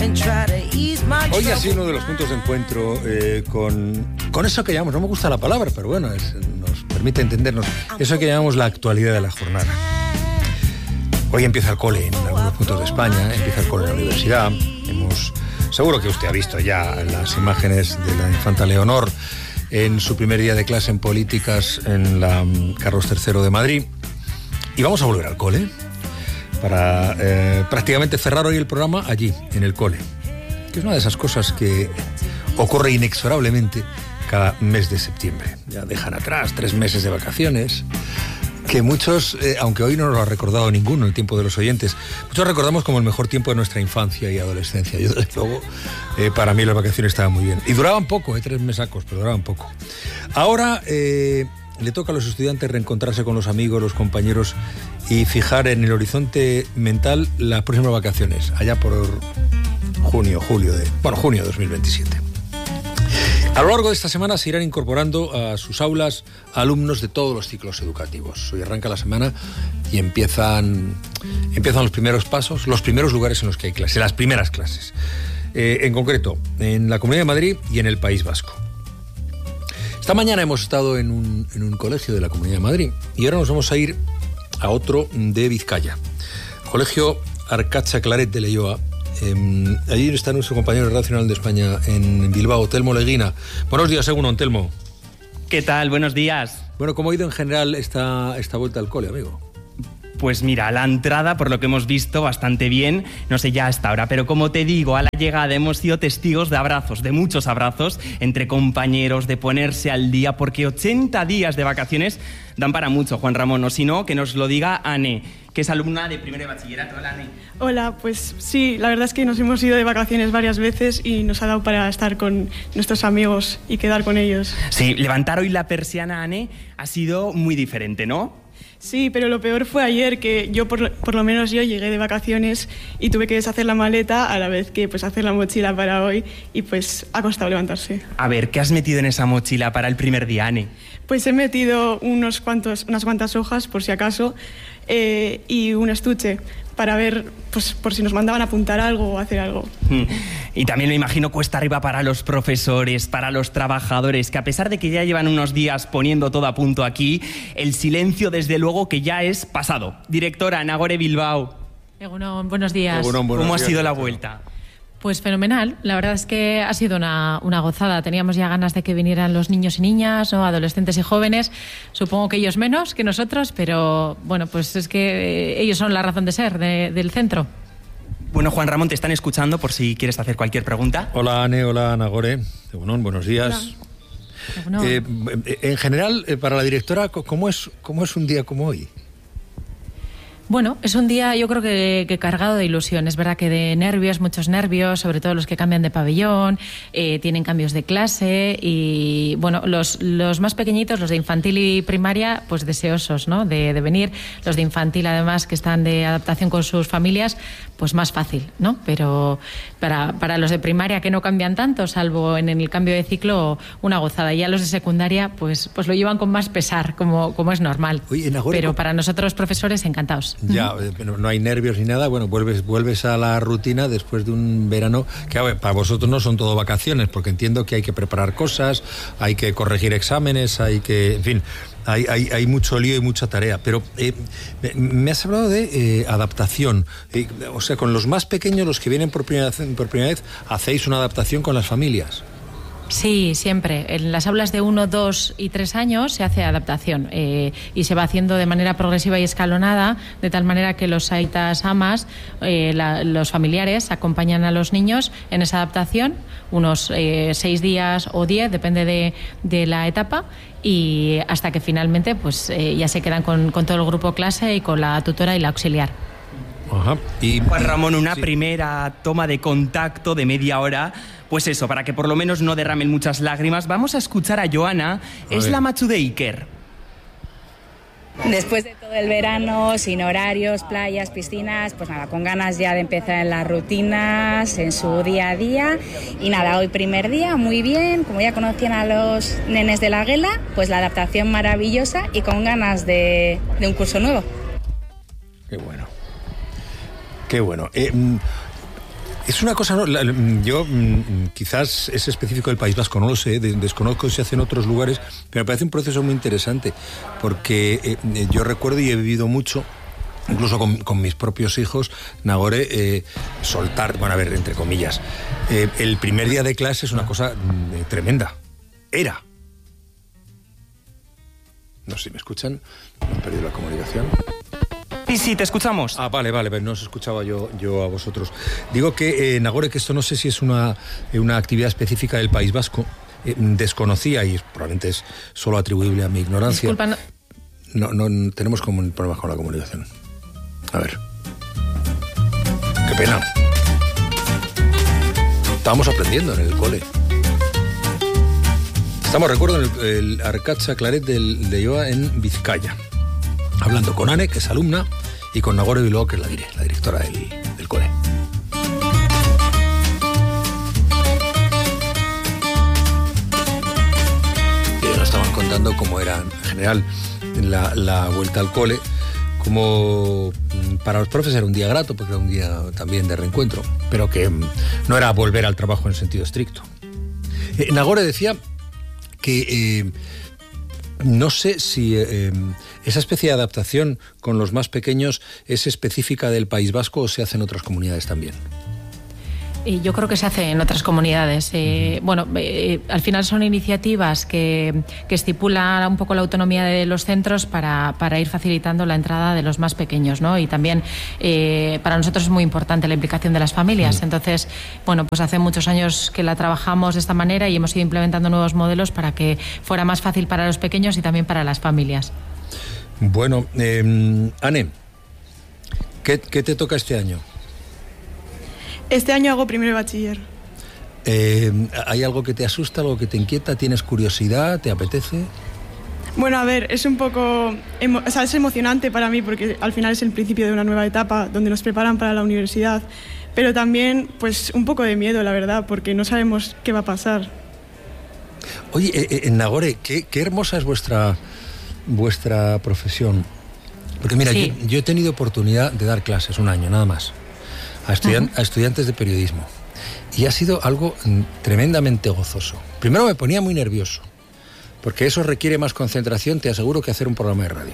Hoy ha sido uno de los puntos de encuentro con eso que llamamos, no me gusta la palabra, pero bueno, nos permite entendernos, eso que llamamos la actualidad de la jornada. Hoy empieza el cole en algunos puntos de España, empieza el cole en la universidad. Seguro que usted ha visto ya las imágenes de la infanta Leonor en su primer día de clase en políticas en la Carlos III de Madrid. Y vamos a volver al cole para prácticamente cerrar hoy el programa allí, en el cole, que es una de esas cosas que ocurre inexorablemente cada mes de septiembre. Ya dejan atrás 3 meses de vacaciones, que muchos, aunque hoy no lo ha recordado ninguno, el tiempo de los oyentes, muchos recordamos como el mejor tiempo de nuestra infancia y adolescencia. Yo, desde luego, para mí las vacaciones estaban muy bien. Y duraban poco, 3 mesacos, pero duraban poco. Ahora le toca a los estudiantes reencontrarse con los amigos, los compañeros y fijar en el horizonte mental las próximas vacaciones, allá por junio de 2027. A lo largo de esta semana se irán incorporando a sus aulas alumnos de todos los ciclos educativos. Hoy arranca la semana y empiezan los primeros pasos, los primeros lugares en los que hay clases, las primeras clases. En concreto, en la Comunidad de Madrid y en el País Vasco. Esta mañana hemos estado en un colegio de la Comunidad de Madrid y ahora nos vamos a ir a otro de Vizcaya. Colegio Arcacha Claret de Leioa. Allí está nuestro compañero nacional de España en Bilbao, Telmo Leguina. Buenos días, Egunon, Telmo. ¿Qué tal? Buenos días. Bueno, ¿cómo ha ido en general esta vuelta al cole, amigo? Pues mira, la entrada, por lo que hemos visto, bastante bien, no sé ya hasta ahora, pero como te digo, a la llegada hemos sido testigos de abrazos, de muchos abrazos entre compañeros, de ponerse al día, porque 80 días de vacaciones dan para mucho, Juan Ramón, o si no, que nos lo diga Ane, que es alumna de primero de bachillerato. Hola, Ane. Hola, pues sí, la verdad es que nos hemos ido de vacaciones varias veces y nos ha dado para estar con nuestros amigos y quedar con ellos. Sí, levantar hoy la persiana, Ane, ha sido muy diferente, ¿no? Sí, pero lo peor fue ayer, que yo por lo menos yo llegué de vacaciones y tuve que deshacer la maleta a la vez que pues hacer la mochila para hoy y pues ha costado levantarse. A ver, ¿qué has metido en esa mochila para el primer día, Ane? Pues he metido unas cuantas hojas por si acaso y un estuche para ver, pues por si nos mandaban a apuntar algo o hacer algo. Y también me imagino cuesta arriba para los profesores, para los trabajadores, que a pesar de que ya llevan unos días poniendo todo a punto aquí, el silencio desde luego que ya es pasado. Directora, Nagore Bilbao. Egunon, buenos días. Egunon, buenos ¿Cómo días, ha sido la vuelta? Pues fenomenal, la verdad es que ha sido una gozada. Teníamos ya ganas de que vinieran los niños y niñas, ¿no? Adolescentes y jóvenes, supongo que ellos menos que nosotros, pero bueno, pues es que ellos son la razón de ser del centro. Bueno, Juan Ramón, te están escuchando por si quieres hacer cualquier pregunta. Hola, Ane, hola, Nagore. Egunon, buenos días. Hola. En general, para la directora, ¿cómo es un día como hoy? Bueno, es un día yo creo que cargado de ilusión. Es verdad que de nervios, muchos nervios, sobre todo los que cambian de pabellón, tienen cambios de clase y bueno, los más pequeñitos, los de infantil y primaria, pues deseosos, ¿no? de venir. Los de infantil además que están de adaptación con sus familias, pues más fácil, ¿no? Pero para los de primaria que no cambian tanto, salvo en el cambio de ciclo, una gozada. Y ya los de secundaria, pues lo llevan con más pesar, como es normal. Oye, Nagore, pero para nosotros profesores encantados. Ya, pero no hay nervios ni nada. Bueno, vuelves a la rutina después de un verano que para vosotros no son todo vacaciones, porque entiendo que hay que preparar cosas, hay que corregir exámenes, en fin, hay mucho lío y mucha tarea. Pero me has hablado de adaptación. O sea, con los más pequeños, los que vienen por primera vez, hacéis una adaptación con las familias. Sí, siempre. En las aulas de 1, 2 y 3 años se hace adaptación y se va haciendo de manera progresiva y escalonada, de tal manera que los aitas amas, los familiares, acompañan a los niños en esa adaptación, unos 6 días o 10, depende de la etapa, y hasta que finalmente pues ya se quedan con todo el grupo clase y con la tutora y la auxiliar. Ajá. Y Juan Ramón, una sí. primera toma de contacto de media hora. Pues eso, para que por lo menos no derramen muchas lágrimas, vamos a escuchar a Joana, es la machu de Iker. Después de todo el verano, sin horarios, playas, piscinas, pues nada, con ganas ya de empezar en las rutinas, en su día a día. Y nada, hoy primer día, muy bien, como ya conocían a los nenes de la Guela, pues la adaptación maravillosa y con ganas de un curso nuevo. Qué bueno. Qué bueno. Es una cosa, yo quizás es específico del País Vasco, no lo sé, desconozco si se hace en otros lugares, pero me parece un proceso muy interesante, porque yo recuerdo y he vivido mucho, incluso con mis propios hijos, Nagore, soltar, bueno, a ver, entre comillas, el primer día de clase es una cosa tremenda. Era. No sé si me escuchan, he perdido la comunicación. Sí, te escuchamos. Ah, vale, pero no os escuchaba yo a vosotros. Digo que, Nagore, que esto no sé si es una actividad específica del País Vasco, desconocía y probablemente es solo atribuible a mi ignorancia. Disculpa, no tenemos como problemas con la comunicación. A ver. Qué pena. Estábamos aprendiendo en el cole. Estamos, recuerdo, en el Arcatza Claret de Ioa en Vizcaya, hablando con Ane, que es alumna, y con Nagore Bilbao, que es la directora del cole. Y nos estaban contando cómo era en general la vuelta al cole, como para los profes era un día grato, porque era un día también de reencuentro, pero que no era volver al trabajo en sentido estricto. Nagore decía que no sé si esa especie de adaptación con los más pequeños es específica del País Vasco o se hace en otras comunidades también. Yo creo que se hace en otras comunidades. Al final son iniciativas que estipulan un poco la autonomía de los centros para ir facilitando la entrada de los más pequeños, ¿no? Y también para nosotros es muy importante la implicación de las familias. Entonces, pues hace muchos años que la trabajamos de esta manera y hemos ido implementando nuevos modelos para que fuera más fácil para los pequeños y también para las familias. Bueno, Ane, ¿qué te toca este año? Este año hago primero de bachiller. ¿Hay algo que te asusta, algo que te inquieta? ¿Tienes curiosidad? ¿Te apetece? Bueno, a ver, es un poco... es emocionante para mí porque al final es el principio de una nueva etapa donde nos preparan para la universidad, pero también pues un poco de miedo, la verdad, porque no sabemos qué va a pasar. Oye, Nagore, qué hermosa es vuestra profesión. Porque mira, sí, yo he tenido oportunidad de dar clases un año, nada más, a estudiantes de periodismo. Y ha sido algo tremendamente gozoso. Primero me ponía muy nervioso, porque eso requiere más concentración, te aseguro, que hacer un programa de radio.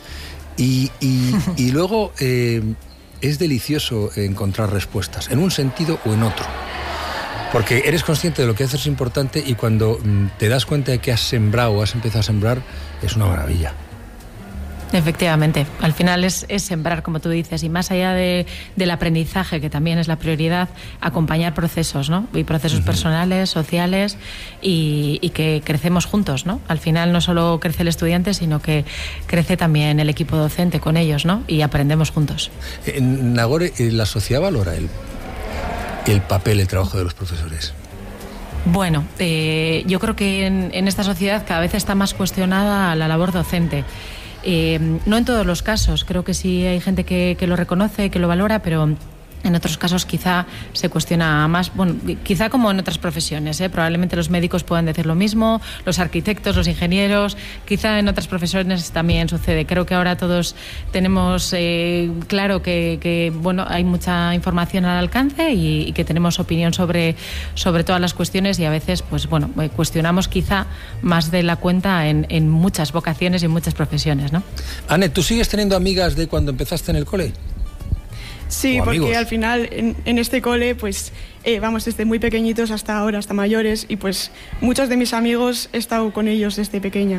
Y luego es delicioso encontrar respuestas, en un sentido o en otro. Porque eres consciente de lo que haces es importante y cuando te das cuenta de que has sembrado o has empezado a sembrar, es una maravilla. Efectivamente, al final es sembrar, como tú dices, y más allá del aprendizaje, que también es la prioridad, acompañar procesos, ¿no? Y procesos personales, sociales, y que crecemos juntos, ¿no? Al final no solo crece el estudiante, sino que crece también el equipo docente con ellos, ¿no? Y aprendemos juntos. Nagore, ¿la sociedad valora el papel, el trabajo de los profesores? Bueno, yo creo que en esta sociedad cada vez está más cuestionada la labor docente. No en todos los casos, creo que sí hay gente que lo reconoce, que lo valora, pero en otros casos quizá se cuestiona más, quizá como en otras profesiones, probablemente los médicos puedan decir lo mismo, los arquitectos, los ingenieros, quizá en otras profesiones también sucede. Creo que ahora todos tenemos claro que hay mucha información al alcance y que tenemos opinión sobre todas las cuestiones y a veces cuestionamos quizá más de la cuenta en muchas vocaciones y en muchas profesiones, ¿no? Ane, ¿tú sigues teniendo amigas de cuando empezaste en el cole? Sí, porque al final en este cole, vamos desde muy pequeñitos hasta ahora, hasta mayores, y pues muchos de mis amigos he estado con ellos desde pequeña.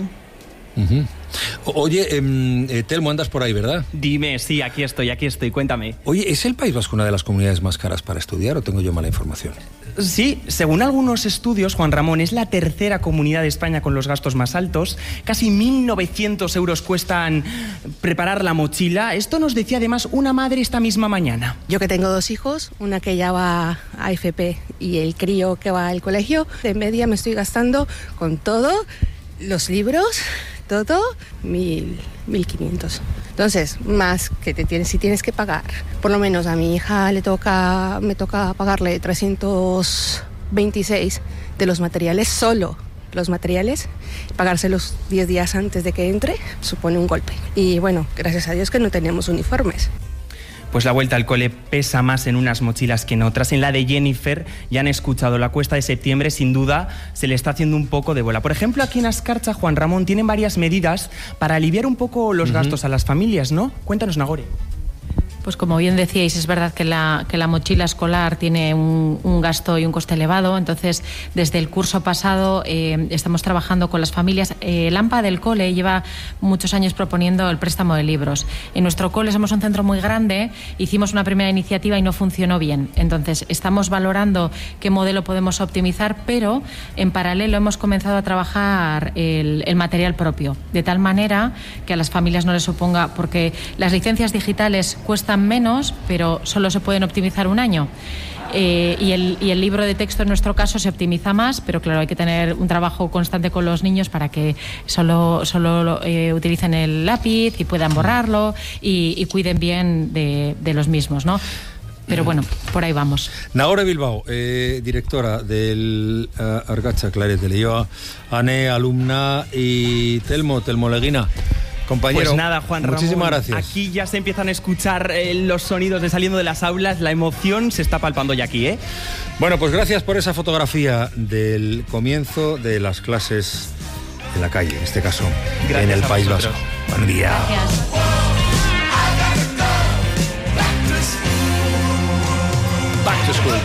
Oye, Telmo, andas por ahí, ¿verdad? Dime, sí, aquí estoy, cuéntame. Oye, ¿es el País Vasco una de las comunidades más caras para estudiar o tengo yo mala información? Sí, según algunos estudios, Juan Ramón, es la tercera comunidad de España con los gastos más altos. Casi 1.900 euros cuestan preparar la mochila. Esto nos decía además una madre esta misma mañana. Yo que tengo 2 hijos, una que ya va a FP y el crío que va al colegio, de media me estoy gastando con todo, los libros, todo, 1.500. Entonces, más que si tienes que pagar, por lo menos a mi hija me toca pagarle 326 de los materiales, solo los materiales, pagárselos 10 días antes de que entre, supone un golpe. Y bueno, gracias a Dios que no tenemos uniformes. pues la vuelta al cole pesa más en unas mochilas que en otras. En la de Jennifer, ya han escuchado, la cuesta de septiembre sin duda se le está haciendo un poco de bola. Por ejemplo, aquí en Azkartza, Juan Ramón, tienen varias medidas para aliviar un poco los gastos a las familias, ¿no? Cuéntanos, Nagore. Pues como bien decíais, es verdad que la mochila escolar tiene un gasto y un coste elevado. Entonces, desde el curso pasado estamos trabajando con las familias. El AMPA del cole lleva muchos años proponiendo el préstamo de libros. En nuestro cole somos un centro muy grande, hicimos una primera iniciativa y no funcionó bien. Entonces, estamos valorando qué modelo podemos optimizar, pero en paralelo hemos comenzado a trabajar el material propio, de tal manera que a las familias no les suponga, porque las licencias digitales cuestan menos, pero solo se pueden optimizar un año. Y el libro de texto en nuestro caso se optimiza más, pero claro, hay que tener un trabajo constante con los niños para que solo utilicen el lápiz y puedan borrarlo y cuiden bien de los mismos, ¿no? Pero bueno, por ahí vamos. Nagore Bilbao, directora del Argatza Claret de Leioa, Ane, alumna, y Telmo Leguina, compañero. Pues nada, Juan Ramón, muchísimas gracias. Aquí ya se empiezan a escuchar los sonidos de saliendo de las aulas, la emoción se está palpando ya aquí, ¿eh? Bueno, pues gracias por esa fotografía del comienzo de las clases en la calle, en este caso, gracias en el País Vasco. Buen día. Gracias. Back to school.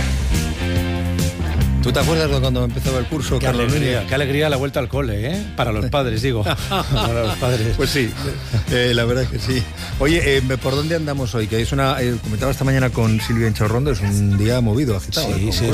¿Tú te acuerdas de cuando empezó el curso, Carlos? Qué alegría la vuelta al cole, ¿eh? Para los padres, digo. Para los padres. Pues sí, la verdad es que sí. Oye, ¿por dónde andamos hoy? Que es comentaba esta mañana con Silvia Enchorrondo, es un día movido, agitado. Sí, sí,